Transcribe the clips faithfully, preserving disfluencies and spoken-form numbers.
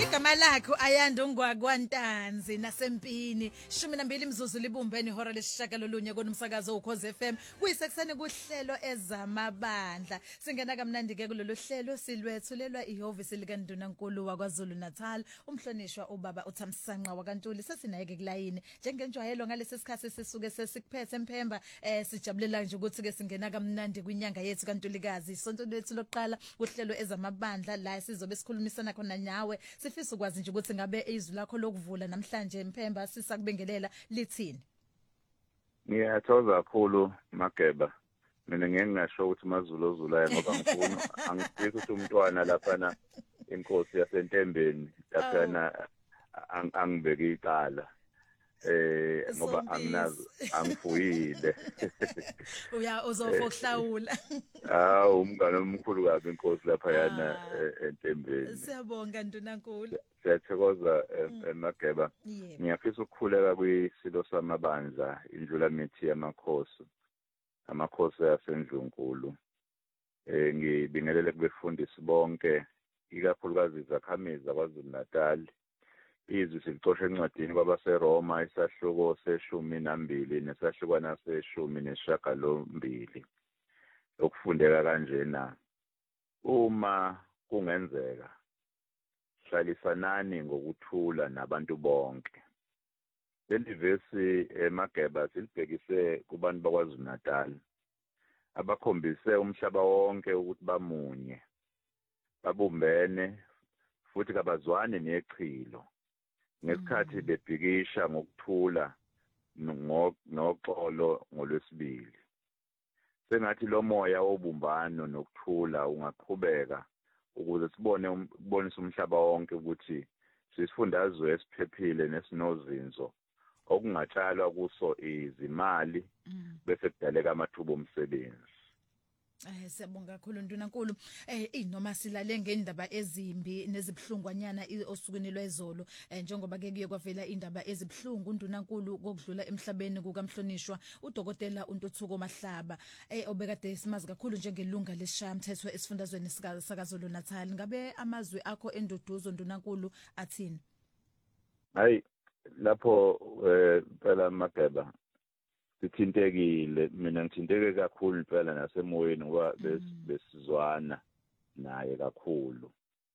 Igama lakho Ayanda Ungwakwantanzi nasempini shumi nambili imzuzu libumbene ihora lesishagalolunye konomsakazo uKhoze F M kuyisekuseni kuhlelo ezamabandla singena kamnandi ke kulolu hlelo silwethulelwa ihhovisi likaNdunankulu waKwaZulu Natal umhlonishwa ubaba uThamsanqa waKantuli sesinayeke kulayini njengenjwayelo ngalesi sikhathi sisuke sesikuphethe emphemba eh sijabulela nje ukuthi ke singena kamnandi kwinyanga yethu kaNtulikazi isonto lethu lokuqala kuhlelo ezamabandla la sizobe sikhulumisana khona nawe sifisa ukwazi nje ukuthi ngabe izwi lakho lokuvula namhlanje emphemba sisakubengelela lithini. Ngiyathokoza kakhulu Mageba. Mina ngeke ngasho ukuthi maZulu ozulayo ngoba ngifuna angifisi ukuthi umntwana laphana inkosi yasentembeni laphana angibeke icala. Eh ngoba anginazi angifuyile. Uya uzofokuhlawula. Ah umngane omkhulu kabi inkosi lapha yana entembeni. Siyabonga Ndunankulu. Siyathokoza Mageba. Ngiyafisa ukukhuleka kwisilo samabandla indlula mithi yamakhosi. Amakhosi asendlunkulu. Eh ngibingelele kubefundisi bonke ikakhulukazi izakhamizi zaKwaZulu Natal. Izwi silicosha encwadini kwabaseRoma isahluko seshumi nambili nesahlukwana seshumi nesishagalombili. Okufundeka kanjena uma kungenzeka hlalisanani ngokuthula nabantu bonke. Leli verse eMageba silibhekise kubantu bakwaZulu Natal abakhombise umhlaba wonke ukuthi bamunye babumbene futhi kabazwane neqhilo ngesikhathi bebhikisha ngokuthula noxolo ngolwesibili. Sengathi lo moya wobumbano nokuthula ungaqhubeka ukuze sibone ukubonisa umhlaba wonke ukuthi sisifundazwe esiphephile nesinozinzo okungatshalwa kuso izimali bese kudaleka amathuba omsebenzi. Eh siyabonga kakhulu Ndunankulu eh inoma silale ngendaba ezimbi nezibhlungwanyana osukwini lwezolo njengoba ke kuye kwavela indaba ezibhlungu Ndunankulu kokudlula emhlabeni kukamhlonishwa uDokotela uNtuthuko Mahlaba eh obekade simazi kakhulu njengelunga lesishamthetho esifundazweni sakaZulu Natal. Ngabe amazwi akho enduduzo Ndunankulu athini? Hayi lapho eh phela Mageba sithintekile mina ngithinteke kakhulu impela nasemoyeni ngoba besizwana naye kakhulu.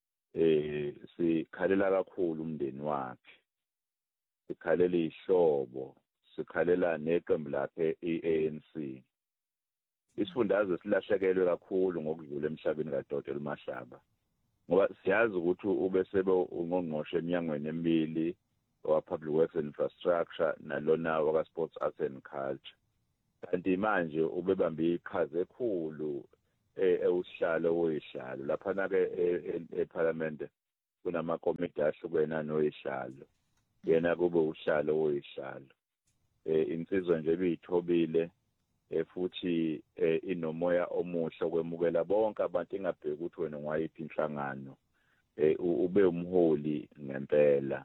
Eh sikhalela kakhulu umndeni wakhe. Sikhalela ihlobo, sikhalela neqembu lakhe iA N C. Isifundazwe silahlekelwe kakhulu ngokudlula emhlabeni kaDokotela Mahlaba. Ngoba siyazi ukuthi ubesebe ungqongqoshe eminyangweni emibili wa Public Works and Infrastructure nalona waka Sports Arts and Culture. Kanti manje ubebambe iqhaza ekhulu eusihlalo oyihlalo lapha ke eParliament kunamakomiti ahlukene noyihlalo. Yena kube uhlalo oyihlalo. Eh insizwa nje beyithobile futhi inomoya omuhle kwemukela bonke abantu ingabheki ukuthi wena ngwayiphi inhlangano. Eh ube umholi ngempela.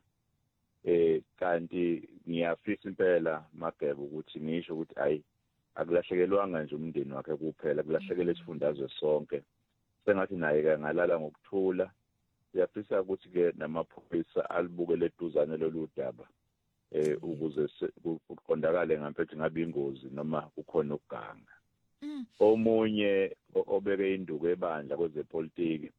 Eh kanti ngiyafisa impela Mageba ukuthi ngisho ukuthi ayi akulahlekelwanga nje umndeni wakhe kuphela kulahlekele isifundazwe sonke sengathi naye ke ngalala ngokuthula. Siyafisa ukuthi ke namaphoyisa alibukele eduzane loludaba eh ukuze kuqondakale ngamphethe ngabe ingozi noma kukhona ukuganga. Omunye obeke induku ebandla kwezepolitiki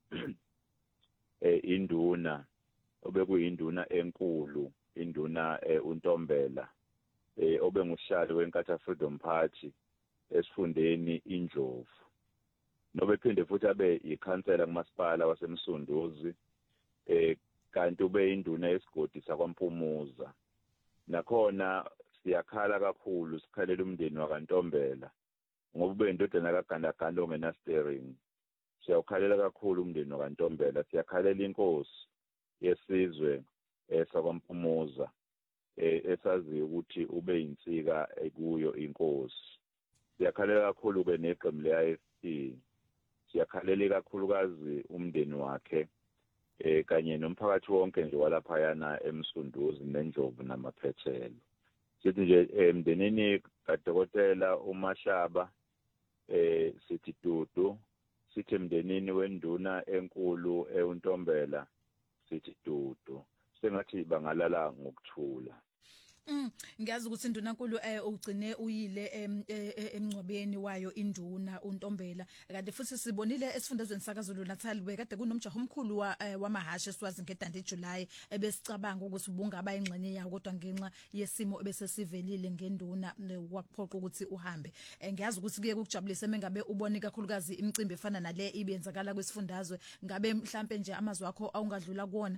eh induna obekuyinduna enkulu induna uNtombela eh obenguhlali weNkatha Freedom Party esifundeni iNdlovu nobephinde futhi abe ikhansela kumasipala waseMsunduzi eh kanti ube induna yesigodi sakwaMpumuza. Nakhona siyakhala kakhulu sikhalela umndeni wakaNtombela ngoba ube indodana kaGandaganda ongena steering. Siyawukhalela kakhulu umndeni wakaNtombela, siyakhalela inkosi yesizwe esakwaMpumuza eh esaziyo ukuthi ube insika ekuyo inkosi. Siyakhalela kakhulu ke neqembu le-I F P. Siyakhalela kakhulukazi umndeni wakhe eh kanye nomphakathi wonke nje walapha yana eMsunduzi neNdlovu namaphethelo. Sithi nje emndenini kaDokotela uMahlaba eh sithi dudu sithi emndenini wenduna enkulu eUntombela sithi dudu sengathi bangalala ngokuthula. Mm ngiyazi ukuthi indunankulu eh ugcine uyile emncwabeni wayo induna uNtombela kanti futhi sibonile esifundazweni sakaZulu Natal bekade kunomjaho omkhulu wamahashe esiwazi ngedandi July ebesicabanga ukuthi ubungaba ingxenye yawo kodwa ngenxa yesimo ebesesivelile ngenduna wakuphoqa ukuthi uhambe. Ngiyazi ukuthi kuye kukujabulisa mengabe ubone kakhulukazi imicimbi efana nale ibenzakala kwesifundazwe ngabe mhlambe nje amazwi akho awungadlula kuona.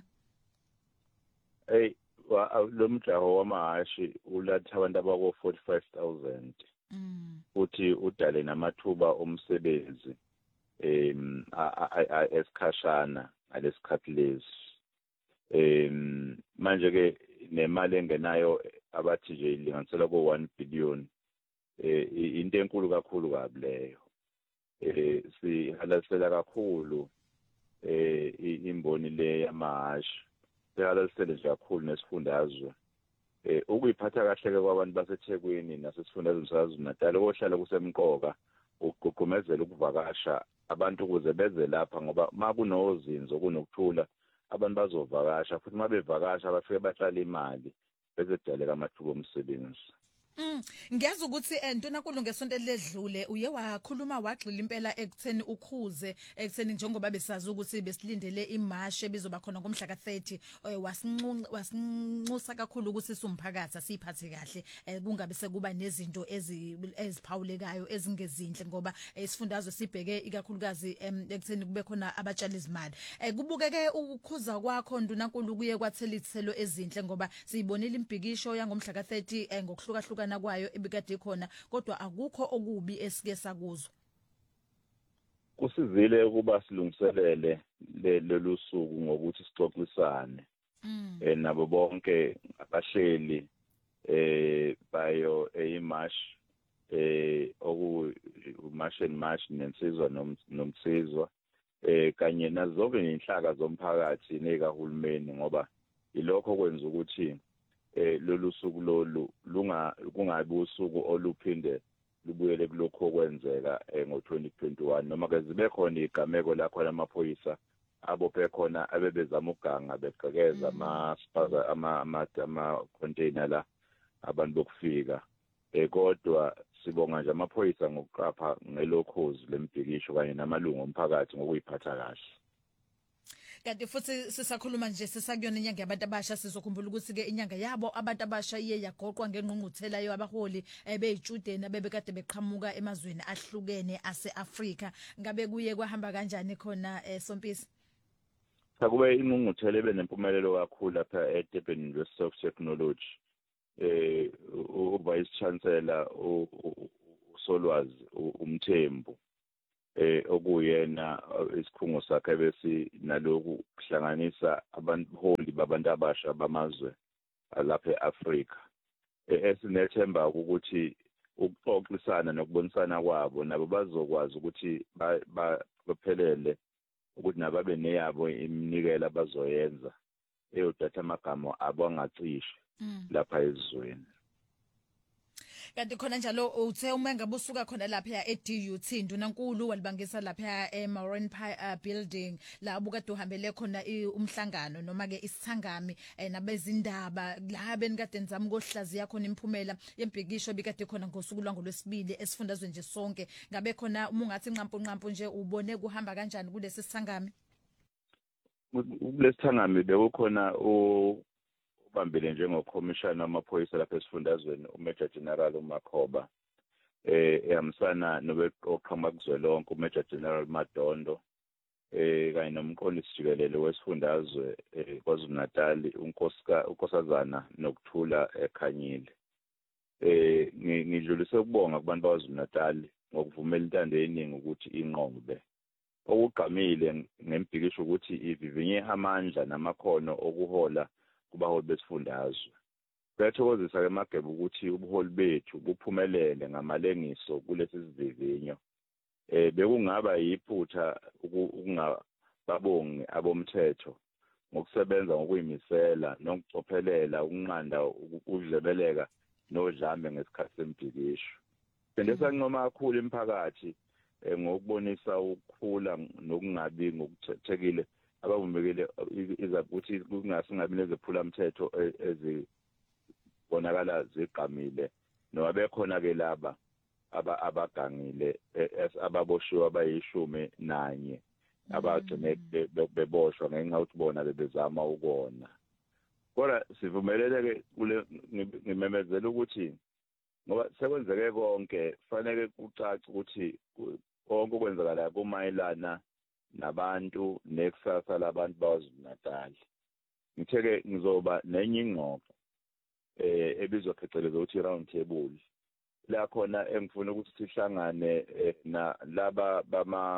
Hey lo mjaho wamahashi ulatha abantu abako forty-five thousand mm futhi udale namathuba omsebenzi em esikhashana ngalesikhathi lesi em manje ke nemali engenayo abathi nje ilinganisela ko one billion eh into enkulu kakhulu kabi leyo eh sihalasela kakhulu eh imboni le yamahashi siyalalisele nje kakhulu nesifundazwe eh ukuyiphatha kahle ke kwabantu baseThekwini nasesifundazweni saZulu Natal ohlala kusemqoka ukugqugqumezela ukuvakasha abantu ukuze beze lapha ngoba makunozinzo kunokuthula abantu bazovakasha futhi mabevakasha bafike bahlala imali bese kudaleka amathuba omsebenzi. Mm ngiyazi ukuthi entonankulu ngesonto ledlule uye wakhuluma wagxila impela ekutheni ukhuze ekutheni njengoba besazi ukuthi besilindele imarshe bizoba khona ngomhla ka thirty wasinqunqa wasinxusa kakhulu ukuthi sumphakathi asiphathe kahle kungabe sekuba nezinto eziphawulekayo ezingezinhle ngoba isifundazwe sibheke ikakhulukazi ekutheni kube khona abatshali izimali kubukeke ukukhuza kwakho ndunankulu kuye kwathela izithelo ezinhle ngoba siyibonile imbhikisho yangomhla ka thirty ngokuhlukahluka kwayo ebikade khona kodwa akukho okubi esike sakuzwa. Kusizile ukuba silungiselele lolu suku ngokuthi sixoxisane eh nabo bonke abahleli eh bayo eyimash eh oku march and march nensizwa nomsizwa eh kanye nazonke inhlaka zomphakathi nekahulumeni ngoba ilokho kwenza ukuthi eh lolu suku lolu lunga kungabi usuku oluphinde libuyele kulokho okwenzeka ngo twenty twenty-one noma ke zibe khona igameko lakho lamaphoyisa abophe khona abebezama uganga beqhekeza ama ama ama container la abantu bokufika eh kodwa sibonga nje amaphoyisa ngokuqapha ngelokhozi lembhikisho kanye namalungu omphakathi ngokuyiphatha kahle. Kanti futhi sisakhuluma nje sisakuyona inyanga yabantu abasha sizokhumbula ukuthi ke inyanga yabo abantu abasha iye yagoqwa ngengqungquthela yo abaholi ebeyijudeni abebekade beqhamuka emazweni ahlukene ase-Afrika ngabe kuye kwahamba kanjani khona Sompisi? Sakube ingqungquthela ebenempumelelo kakhulu lapha eDurban University of Technology eh uvice chancellor uSolwazi uMthembu eh okuyena isikhungo sakhe bese naloku kuhlanganisa abaholi babantu abasha bamazwe lapha eAfrika esinethemba ukuthi ukuxoxisana nokubonisana kwabo nabo bazokwazi ukuthi baphelele ukuthi nababe neyabo iminikela bazoyenza eyodatha amagama abo angacishe lapha ezweni. Kanti khona njalo uthe uma ngabe usuka khona lapha e-D U T ndunankulu walibangisa lapha e-Marine Building la ubukade uhambele khona umhlangano noma ke isithangami nabezindaba la benikade nizama ukuhlaziya khona imphumela yembhikisho bikade khona ngosuku lwangolwesibili esifundazwe nje sonke ngabe khona uma ungathi nqampu nqampu nje ubone kuhamba kanjani kulesi sithangami? Kulesithangami bekukhona u bambile njengocommissioner wamaphoyisa lapha esifundazweni uMajor General uMakhoba eh ehambisana nobeqoqhama kuzwelonke uMajor General Madondo eh kanye nomqondisi jikelele wesifundazwe kwaZulu Natal unkosika unkosazana nokuthula ekhanyile eh ngidlulise ukubonga kubantu baKwaZulu Natal ngokuvumela intando yeningi ukuthi inqobe okugqamile ngembhikisho ukuthi ivivinye amandla namakhono okuhola kubaholi besifundazwe. Kuyathokozisa ke Mageba ukuthi ubuholi bethu buphumelele ngamalengiso kulesi sivivinyo. Eh bekungaba yiphutha ukungababongi abomthetho ngokusebenza ngokuyimisela nokucophelela ukunqanda ukudlebeleka nodlame ngesikhathi sembhikisho. Phinde sanqoma kakhulu imphakathi ngokubonisa ukukhula nokungabi ngokuthekile abavumekile iza ukuthi kungasingabi nezephula umthetho ezibonakala ziqhamile noma bekhona ke laba abagangile ababoshiwe abayishumi nanye abagcine beboshwa ngenxa ukuthi bona bebezama ukona. Kodwa sivumelele ke kule ngimemezela ukuthi ngoba sekwenzeke konke fanele kucace ukuthi konke okwenzakala kumayelana nabantu nekusasa labantu baKwaZulu-Natal. Ngitheke ngizoba nenye ingxoxo eh ebizwa phecelezi ukuthi round table la khona engifuna ukuthi sihlangane na laba bama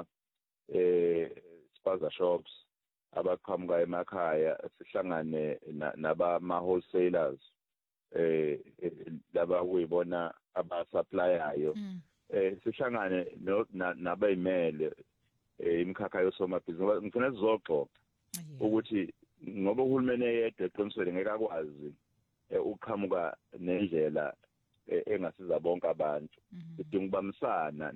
eh spaza shops abaqhamuka emakhaya, sihlangane nabama wholesalers eh laba kuyibona abasupplyayo eh sihlangane nabayimele imikhakha yosomabhizinisi. Ngifuna sizoxoxa ukuthi ngoba uhulumeni yedwa eqinisweni ngeke akwazi uqhamuka nendlela engasiza bonke abantu. Sidinga ukubambisana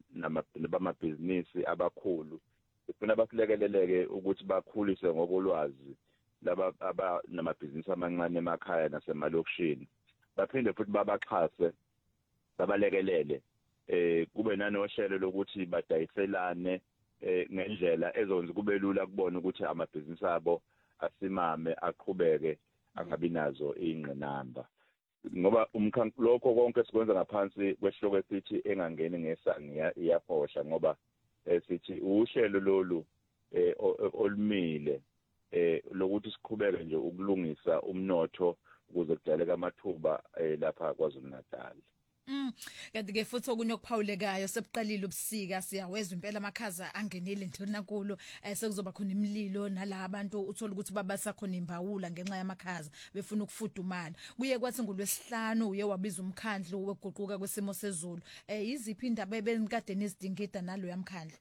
nabamabhizinisi abakhulu, sifuna basilekeleleke ukuthi bakhulise ngokolwazi laba abanamabhizinisi amancane emakhaya nasemalokishini, baphinde futhi babaxhase babalekelele eh kube nanohlelo lokuthi badayiselane eh ngendlela ezonza kube lula kubona ukuthi amabhizinisi abo asimame aqhubeke angabi nazo ingqinamba. Ngoba umkhankaso lokho konke sikwenza ngaphansi kwehloko esithi engangeni ngesangi iyaphosha, ngoba sithi uhlelo lolu eh olumile eh lokuthi siqhubeke nje ukulungisa umnotho ukuze kudaleke amathuba lapha KwaZulu-Natal. Mm kanti ke futhi okunye okuphawulekayo sebuqalile ubusika, siyawezwa impela amakhaza angenile ndona kulo sekuzoba khona imililo nala abantu uthola ukuthi babasa khona imbawula ngenxa yamakhaza befuna ukufudumala. Kuye kwathi ngolwesihlanu uye wabiza umkhandlu weguquka kwesimo sezulu. Eh iziphi indaba ebenikade nizidingida nalo yamkhandlu?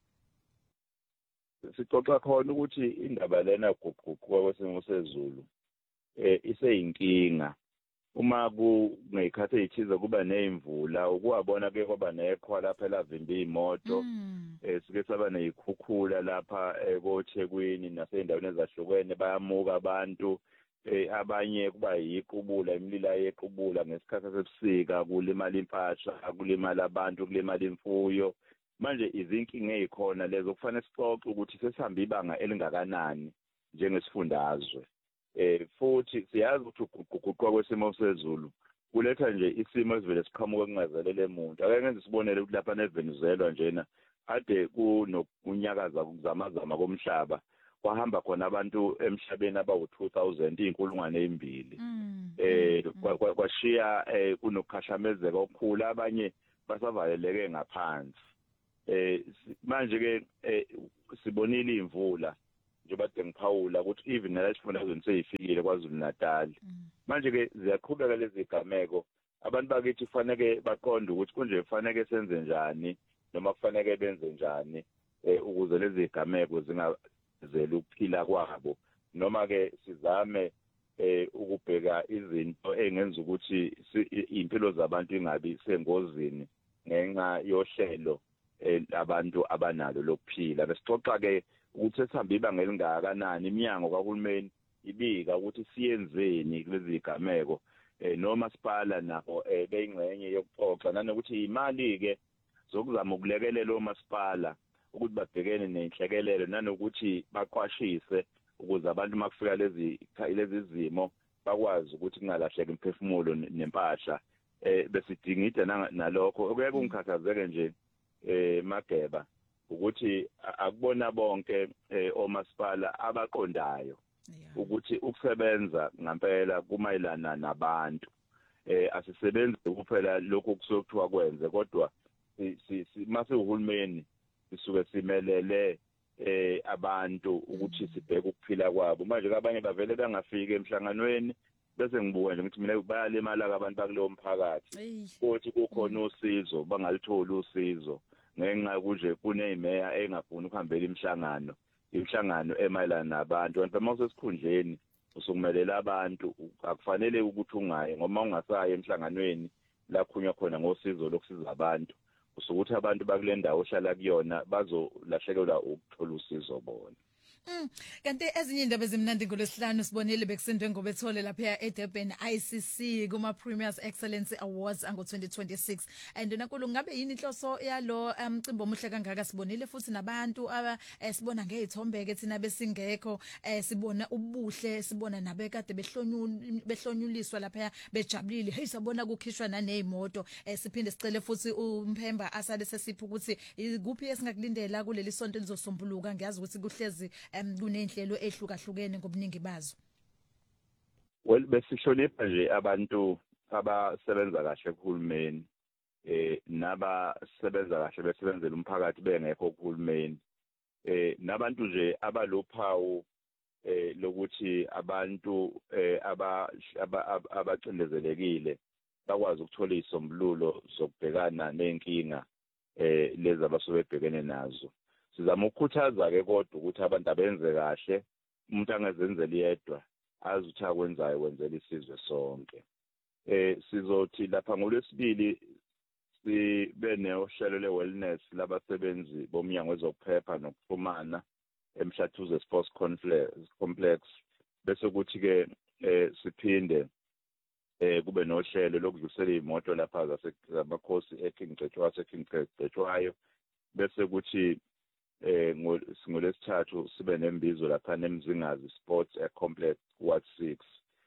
Sixoxa khona ukuthi indaba lena guquka kwesimo sezulu eh iseyinkinga. Uma kungekhathe ithiza kuba nezimvula ukuwabona ke kwaba nekhwa lapha lavimba imoto eh sike saba nezikhukhula lapha ekoThekwini naseyindaweni ezahlukene bayamuka abantu eh abanye kuba yiqubula imilila yequbula ngesikhathi sebusika, kulimala impahla, kulimala abantu, kulimala imfuyo. Manje izinkinga ezikhona lezo kufanele sixoxe ukuthi sesihamba ibanga elingakanani njengesifundazwe. Eh futhi siyazi ukuthi ukuguquka kwesimo sezulu kuletha nje isimo esivele siqhamuka kungazelele umuntu. Ake ngenze sibonele ukuthi lapha neVenezuela njena ade kunokunyakaza kuzamazama komhlaba kwahamba khona abantu emhlabeni abawu two thousand inkulungwane ezimbili. Eh kwashiya kunokukhahlamezeka okukhulu, abanye basavaleleke ngaphansi. Eh manje ke sibonile imvula njengoba ngiphawula ukuthi even nalesifundazweni seyifikile KwaZulu-Natal. Manje ke ziyaqhubeka lezi zigameko, abantu bakithi kufanele baqonde ukuthi kunje kufanele senze njani noma kufanele benze njani eh ukuze lezi zigameko zingazeli ukuphila kwabo, noma ke sizame eh ukubheka izinto engenza ukuthi impilo zabantu ingabi sengozini ngenxa yohlelo abantu abanalo lokuphila. Besixoxa ke ukuthi sesihamba ibanga elingakanani iminyango kahulumeni ibika ukuthi siyenzeni kulezi zigameko eh noma siphala nabo beyingxenye yokuxoxa nanokuthi imali ke zokuzama ukulekelela omasipala ukuthi babhekene nenhlekelelo nanokuthi baqwashise ukuze abantu makufika lezi lezi zimo bakwazi ukuthi kungalahleki imphefumulo nempahla. Eh besidingida nalokho okuye kungikhathazeke nje eh Mageba ukuthi akubona bonke omasipala abaqondayo ukuthi ukusebenza ngempela kumayelana nabantu. Eh asisebenzi kuphela lokho kusokuthiwa kwenze, kodwa mase uhulumeni sisuke simelele eh abantu ukuthi sibheke ukuphila kwabo. Manje abanye bavele bangafika emhlanganweni bese ngibuka nje ukuthi mina bayalimala abantu bakulowo mphakathi futhi kukhona usizo bangalitholi usizo ngenxa kuje kunezimeya engafuni ukuhambela imihlangano imihlangano emayelana nabantu. Kanti uma usesikhundleni usukumelela abantu akufanele ukuthi ungaye, ngoba ungasayi emhlanganweni la khunywa khona ngosizo lokusiza abantu usukuthi abantu bakule ndawo ohlala kuyona bazolahlekelwa ukuthola usizo bona. Mm. Kanti ezinye indaba ezimnandi ngolesihlanu sibonile bekusindwe ngobethole lapha eDurban I C C kuma Premiers Excellence Awards ango twenty twenty-six and nankulu ngabe yini inhloso yalo umcimbi omuhle kangaka sibonile futhi nabantu aba sibona ngezithombe ke thina besingekho sibona ubuhle sibona nabekade behlonyula behlonyuliswa lapha bejabulile hey sabona kukhishwa nanezimoto siphinde sicele futhi umphemba asale sesipha ukuthi ikuphi esingakulindela kuleli sonto lizosombuluka ngiyazi ukuthi kuhlezi kunenhlelo ehlukahlukene ngobuningi bazo. Well besihlonipha nje abantu abasebenza kahle kuhulumeni eh nabasebenza kahle besebenzela umphakathi bengekho kuhulumeni eh nabantu nje abalophawu eh lokuthi abantu eh aba abacindezelekile bakwazi ukuthola isombululo zokubhekana nenkinga eh lezi abasuke bebhekene nazo. Sizama ukukhuthaza ke kodwa ukuthi abantu abenze kahle umuntu angazenzeli yedwa azi ukuthi akwenzayo wenzela isizwe sonke. Eh sizothi lapha ngolwesibili sibe nehlelo le-wellness labasebenzi bomnyango wezokuphepha nokuxhumana eMhlathuze Sports Complex bese kuthi ke eh siphinde eh kube nohlelo lokudlulisela izimoto lapha zasemakhosi eKing Cetshwayo eKing Cetshwayo bese kuthi eh ngolesithathu sibe nembizo lapha eMzingazi Sports Complex Ward six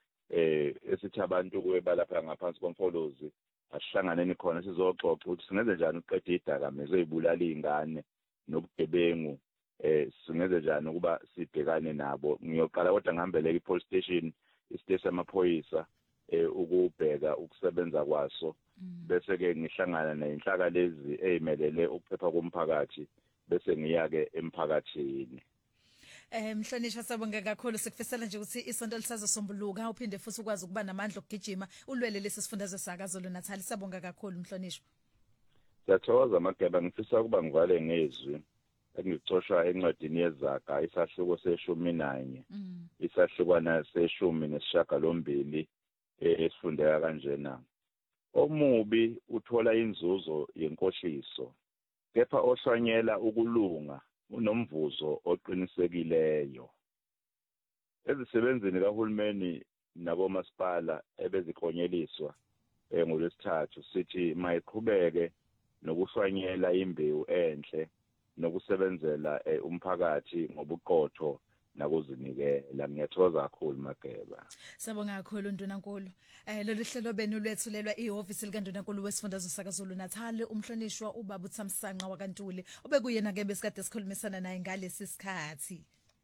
eh esithi abantu kuba lapha ngaphansi komfolozi asihlanganeni khona sizoxoxa ukuthi singenze njani uqeda idakamizwe ezibulala izingane nobugebengu eh singenze njani ukuba sibhekane nabo. Ngiyoqala kodwa ngihambele ipolice station isiteshi samaphoyisa eh ukubheka ukusebenza kwaso bese ke ngihlangana nenhlaka lezi ezimelele ukuphepha komphakathi bese ngiyake emphakathini. Eh mhlonishwa sabonga kakhulu sikufisela nje ukuthi isonto lisazosombuluka uphinde futhi ukwazi ukuba namandla okugijima ulwele lesi sifundazwe sakaZulu Natal sabonga kakhulu mhlonishwa. Siyathokoza Mageba ngifisa ukuba ngivale ngezwi engicosha encwadini yezaga isahluko seshumi nanye isahlukwana seshumi nesishagalombili esifundeka kanjena. Omubi uthola inzuzo yenkohliso kepha ohlwanyela ukulunga unomvuzo oqinisekileyo. Ezisebenzini kahulumeni nabomasipala ebeziklonyeliswa ngolwesithathu sithi mayiqhubeke nokuhlwanyela imbewu enhle nokusebenzela umphakathi ngobuqotho nakuzinikela. Ngiyathokoza kakhulu Mageba. Sabonga kakhulu Ndunankulu. Eh lolu hlelo benu lwethulelwa ihhovisi likaNdunankulu wesifundazwe sakaZulu Natal umhlonishwa ubaba uThamsanqa waKantuli obekuyena ke besikade sikhulumisana naye ngalesi sikhathi.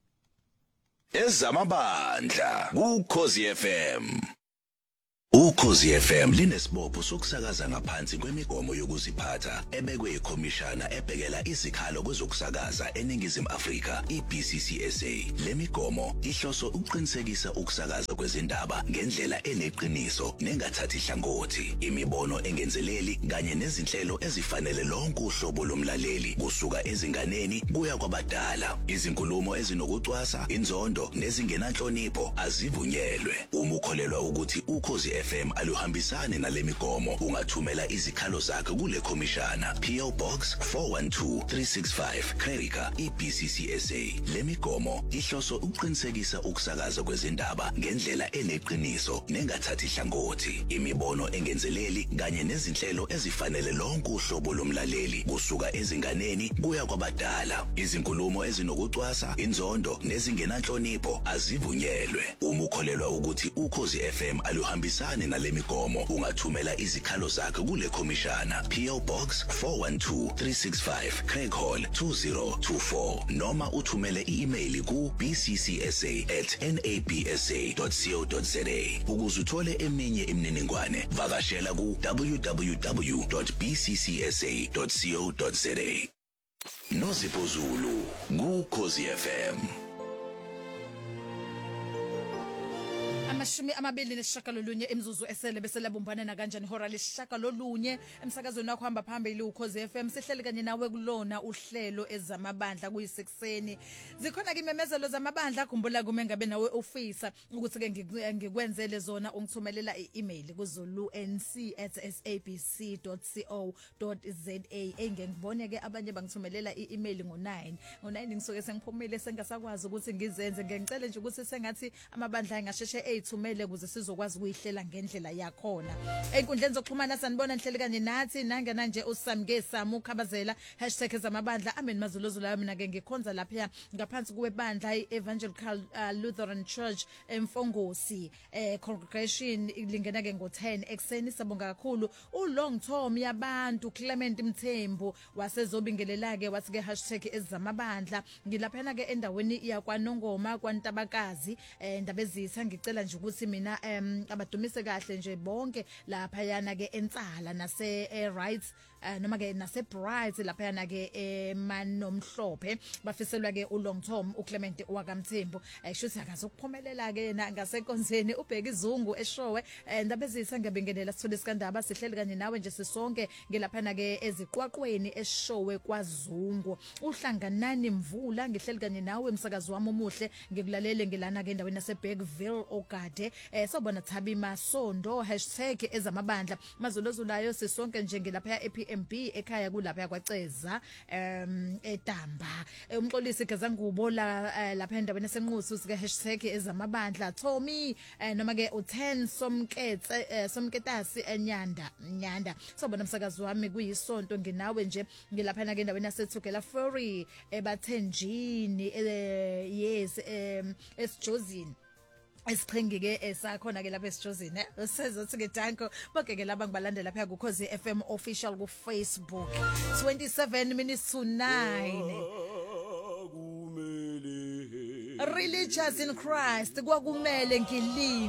Ezamabandla kuKhosi F M. Ukhosi F M linesibopho sokusakaza ngaphansi kwemigomo yokuziphatha ebekwe ikhomishana ebhekela izikhalo kwezokusakaza eNingizimu Afrika i-B C C S A. Le migomo ihloso ukuqinisekisa ukusakaza kwezindaba ngendlela eneqiniso nengathathi hlangothi, imibono engenzeleli kanye nezinhlelo ezifanele lonke uhlobo lomlaleli kusuka ezinganeni kuya kwabadala. Izinkulumo ezinokucwasa, inzondo nezingenanhlonipho azivunyelwe. Uma ukholelwa ukuthi ukhosi F M aluhambisane nalemigomo ungathumela izikhalo zakhe kule khomishana P O Box four one two three six five Krerika i-B C C S A. Le migomo ihloso ukuqinisekisa ukusakaza kwezindaba ngendlela eneqiniso nengathathi hlangothi, imibono engenzeleli kanye nezinhlelo ezifanele lonke uhlobo lomlaleli kusuka ezinganeni kuya kwabadala. Izinkulumo ezinokucwasa, inzondo nezingenanhlonipho azivunyelwe. Uma ukholelwa ukuthi ukhosi F M aluhambisane nalemigomo ungathumela izikhalo zakhe kule khomishana P O Box four one two three six five Craighall two zero two four noma uthumele i-email ku b c c s a at n a b s a dot co dot z a. Ukuze uthole eminye imininingwane vakashela ku w w w dot b c c s a dot co dot z a. Nozipho Zulu kuKhosi F M. amashumi amabili nesishagalolunye imzuzu esele bese labumbana na kanjani ihora lesishagalolunye emsakazweni wakho hamba phambili uKhozi F M sihleli kanye nawe kulona uhlelo ezamabandla kuyisekuseni zikhona ke imemezelo zamabandla khumbula kume ngabe nawe ofisa ukuthi ke ngikwenzele zona ungithumelela i-email kuzulu n c at s a b c dot co dot z a engengibone ke abanye bangithumelela i-email ngo nine ngo nine ngisuke sengiphumile sengasakwazi ukuthi ngizenze ngengicela nje ukuthi sengathi amabandla ngasheshe eyithumele ukuze sizokwazi ukuyihlela ngendlela yakhona einkundleni zokuxhumana sanibona nihleli kanye nathi nangena nje usamke samu ukhabazela hashtag zamabandla amen mazuluzula mina ke ngikhonza lapha ngaphansi kwebandla iEvangelical uh, Lutheran Church eMfongosi eh congregation lingena ke ngo ten ekseni sabonga kakhulu uLong Tom yabantu Clement Mthembu wasezobingelela ke wathi ke hashtag ezamabandla ngilaphana ke endaweni yakwaNongoma kwaNtabakazi eh ndabezisa ngicela nje ukuthi mina um abadumise kahle nje bonke lapha yana ke entsala nase rights noma ke nase bright lapha yana ke emanomhlophe bafiselwa ke uLong Tom uClement wakamthembu ayishuthi akazokuphumelela ke ngasekonzeni ubheka izungu eshowe ndabezisa ngiyabingelela sithole isikandaba sihleli kanye nawe nje sisonke ngelaphana ke eziqwaqweni eshowe kwaZungu uhlanganani Mvula ngihleli kanye nawe umsakazi wami omuhle ngikulalele ngilana ke endaweni yaseBergville ogade eh sobona Thabi Masondo hashtag ezamabandla mazolozulayo sisonke nje ngelapha eP M B ekhaya kulapha kwaceza um edamba umxolisi gezangubo la lapha endaweni yasenqusu sike hashtag ezamabandla Tommy noma ke u ten somketse somketasi enyanda nyanda sobona umsakazi wami kuyisonto nginawe nje ngilapha na ke endaweni yasethukela Fury ebathenjini yes esijozini esiqhingi ke esakhona ke lapha esijozini eh sezothi ke danko bonke ke laba ngibalandela lapha ku Khosi F M official ku Facebook twenty-seven minutes to nine Religious in Christ kwakumele ngilini